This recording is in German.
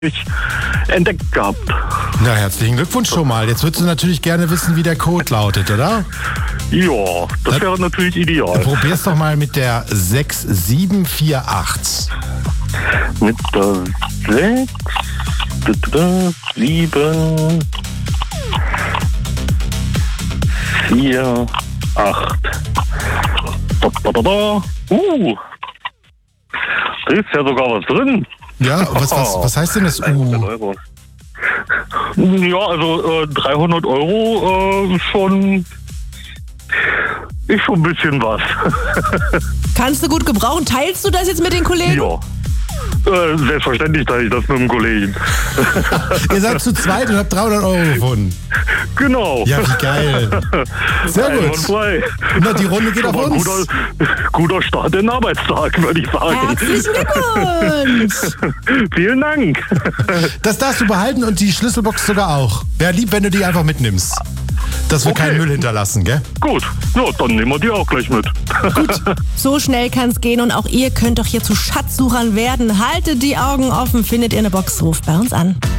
entdeckt gehabt. Na, herzlichen Glückwunsch schon mal. Jetzt würdest du natürlich gerne wissen, wie der Code lautet, oder? Ja, das wäre natürlich ideal. Probier's doch mal mit der 6748. Mit der 6, 7, 4, 8. Da. Da ist ja sogar was drin. Ja, was heißt denn das 300 Euro. Ja, also 300 Euro ist schon ein bisschen was. Kannst du gut gebrauchen. Teilst du das jetzt mit den Kollegen? Ja. Selbstverständlich teile ich das mit dem Kollegen. Ihr seid zu zweit und habt 300 Euro gefunden. Genau. Ja, wie geil. Sehr gut. Einwandfrei. Na, die Runde geht auf Aber uns. guter Start in den Arbeitstag, würde ich sagen. Herzlichen Glückwunsch. Vielen Dank. Das darfst du behalten und die Schlüsselbox sogar auch. Wäre lieb, wenn du die einfach mitnimmst. Dass wir keinen Müll hinterlassen, gell? Gut, ja, dann nehmen wir die auch gleich mit. Gut, so schnell kann's gehen und auch ihr könnt doch hier zu Schatzsuchern werden. Haltet die Augen offen, findet ihr eine Box, ruft bei uns an.